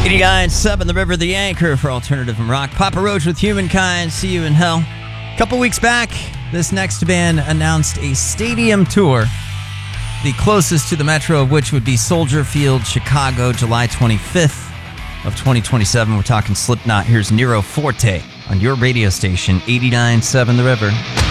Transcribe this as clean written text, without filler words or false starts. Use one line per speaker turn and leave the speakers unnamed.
89.7 The River, the anchor for alternative and rock. Papa Roach with Humankind, See You in Hell. A couple weeks back, this next band announced a stadium tour, the closest to the metro of which would be Soldier Field, Chicago, July 25th of 2027. We're talking Slipknot. Here's Nero Forte on your radio station, 89.7 The River.